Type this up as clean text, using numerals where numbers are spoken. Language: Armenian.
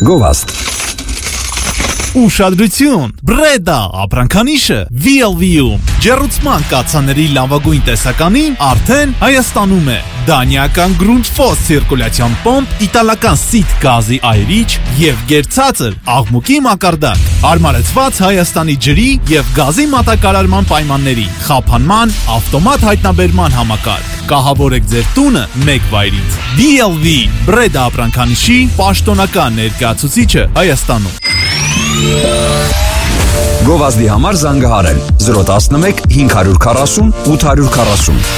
Գովաստ Ուշադրություն, Բրեդա ապրանքանիշը VLV-ում ջեռուցման կաթսաների լավագույն տեսականին արդեն Հայաստանում է Դանիական Grundfos ցիրկուլյացիոն պոմպ, իտալական Sit գազի այրիչ եւ գերցածր աղմուկի մակարդակ հարմարեցված Հայաստանի ջրի եւ գազի մատակարարման պայմանների խափանման ավտոմատ հայտնաբերման համակարգ Կահավորեք ձեր տունը մեկ վայրից VLV Բրեդա ապրանքանիշի պաշտոնական ներկայացուցիչը Հայաստանում Գովազդի համար զանգահարել 011 540 840